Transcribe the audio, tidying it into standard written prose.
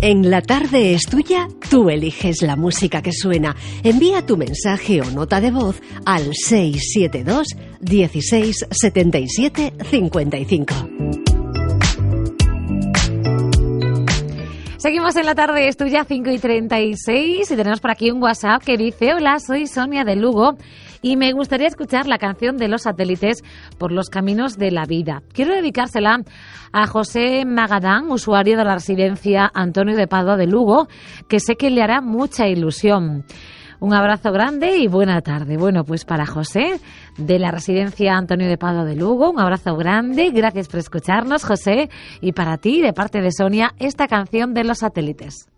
En La Tarde es Tuya, tú eliges la música que suena. Envía tu mensaje o nota de voz al 672 16 77 55. Seguimos en La Tarde es Tuya, 5:36, y tenemos por aquí un WhatsApp que dice: hola, soy Sonia de Lugo y me gustaría escuchar la canción de Los Satélites, Por los caminos de la vida. Quiero dedicársela a José Magadán, usuario de la residencia Antonio de Padua de Lugo, que sé que le hará mucha ilusión. Un abrazo grande y buena tarde. Bueno, pues para José, de la residencia Antonio de Padua de Lugo, un abrazo grande. Gracias por escucharnos, José. Y para ti, de parte de Sonia, esta canción de Los Satélites.